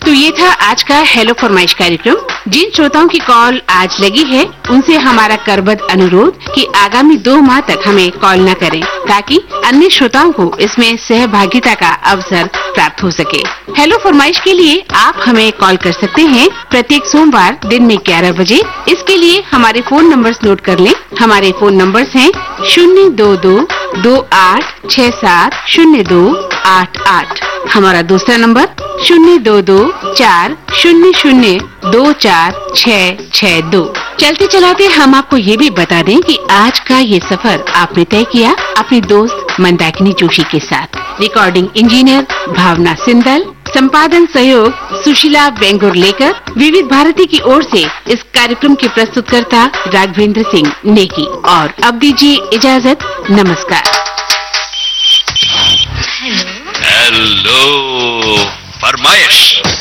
तो ये था आज का हेलो फरमाइश कार्यक्रम। जिन श्रोताओं की कॉल आज लगी है उनसे हमारा करबद्ध अनुरोध कि आगामी 2 माह तक हमें कॉल न करें, ताकि अन्य श्रोताओं को इसमें सहभागिता का अवसर प्राप्त हो सके। हेलो फरमाइश के लिए आप हमें कॉल कर सकते हैं प्रत्येक सोमवार दिन में 11 बजे। इसके लिए हमारे फोन नंबर्स नोट कर लें। हमारे फोन नंबर्स हैं 022-2867-0288। हमारा दूसरा नंबर 022-400-24662। चलते चलाते हम आपको ये भी बता दें कि आज का ये सफर आपने तय किया अपनी दोस्त मंदाकिनी जोशी के साथ। रिकॉर्डिंग इंजीनियर भावना सिंदल, संपादन सहयोग सुशीला बेंगुरलेकर, विविध भारती की ओर से इस कार्यक्रम के प्रस्तुतकर्ता राघवेंद्र सिंह नेकी। और अब दीजिए इजाजत, नमस्कार। हेलो फरमाइश।